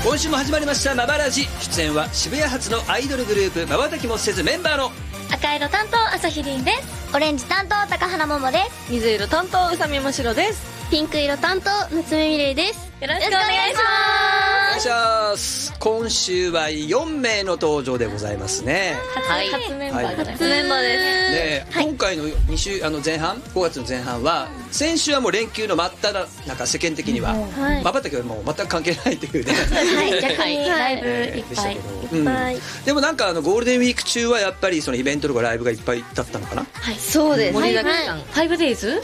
今週も始まりましたまばらじ。出演は渋谷発のアイドルグループまばたきもせずメンバーの赤色担当朝日凛です。 オレンジ担当高原桃です。 水色担当宇佐美もしろです。 ピンク色担当夏目みれいです。 よろしくお願いしお願いします。今週は4名の登場でございますね。 初メンバーじゃない、 初メンバーですで、今回の2週前半5月の前半は先週はもう連休の真っ只中、世間的にはまばたきはもう全く関係ないというね、 逆にライブいっぱいでもなんかゴールデンウィーク中はやっぱりそのイベントとかライブがいっぱいだったのかな。 はい、そうです。盛りだくさん。5days？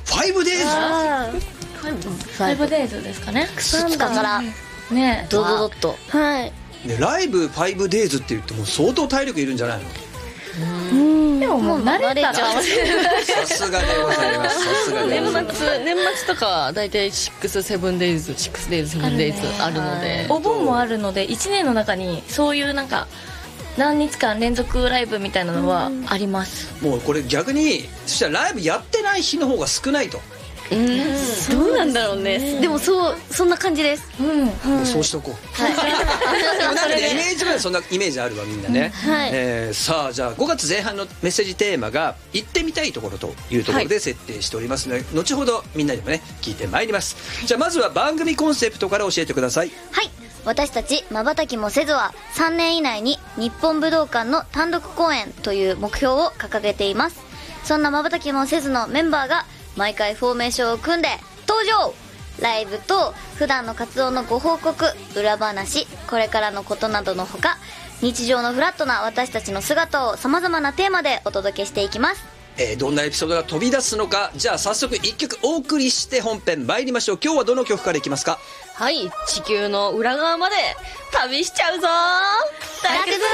5days ですかね。 2日からね、 ドドドッと。 はい。 ね、ライブ 5days って言っても相当体力いるんじゃないの。 でももう慣れたらさすがでございます。さすがでございます。 年末とかだいたい6days、7days あるので、 お盆もあるので1年の中にそういうなんか何日間連続ライブみたいなのはあります。 もうこれ逆にそしたらライブやってない日の方が少ないと。 どうなんだろうね。 でもそんな感じです。 そうしとこう。なんかね、イメージはそんなイメージあるわみんなね。さあじゃあ5月前半のメッセージテーマが行ってみたいところというところで設定しておりますので、後ほどみんなにもね聞いてまいります。じゃあまずは番組コンセプトから教えてください。 はい、私たちまばたきもせずは3年以内に日本武道館の単独公演という目標を掲げています。そんなまばたきもせずのメンバーが毎回フォーメーションを組んで登場。ライブと普段の活動のご報告、裏話、これからのことなどのほか、日常のフラットな私たちの姿をさまざまなテーマでお届けしていきます。 どんなエピソードが飛び出すのか、じゃあ早速1曲お送りして本編参りましょう。今日はどの曲からいきますか。 はい、地球の裏側まで旅しちゃうぞー。